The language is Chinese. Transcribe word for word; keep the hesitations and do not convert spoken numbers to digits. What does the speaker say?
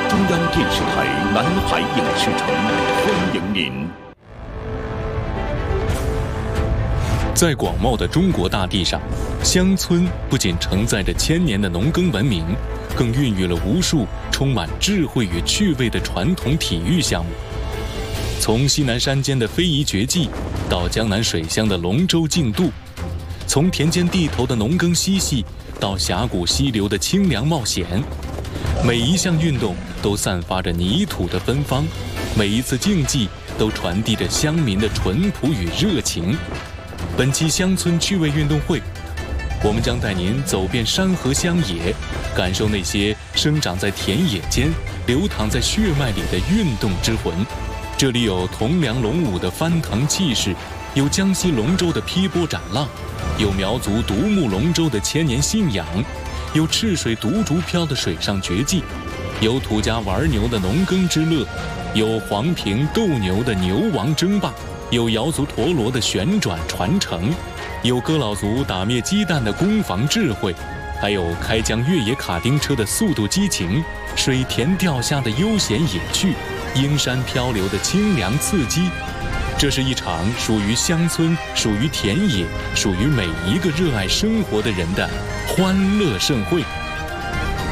中央电视台南海影视城欢迎您。 在广袤的中国大地上，乡村不仅承载着千年的农耕文明，更孕育了无数充满智慧与趣味的传统体育项目。从西南山间的非遗绝技，到江南水乡的龙舟竞渡；从田间地头的农耕嬉戏，到峡谷溪流的清凉冒险，每一项运动都散发着泥土的芬芳，每一次竞技都传递着乡民的淳朴与热情。本期乡村趣味运动会，我们将带您走遍山河乡野，感受那些生长在田野间、流淌在血脉里的运动之魂。这里有铜梁龙舞的翻腾气势，有江西龙舟的劈波斩浪，有苗族独木龙舟的千年信仰，有赤水独竹漂的水上绝技，有土家玩牛的农耕之乐，有黄平斗牛的牛王争霸，有瑶族陀螺的旋转传承，有哥老族打灭鸡蛋的攻防智慧，还有开疆越野卡丁车的速度激情，水田钓虾的悠闲野趣，阴山漂流的清凉刺激。这是一场属于乡村、属于田野、属于每一个热爱生活的人的欢乐盛会。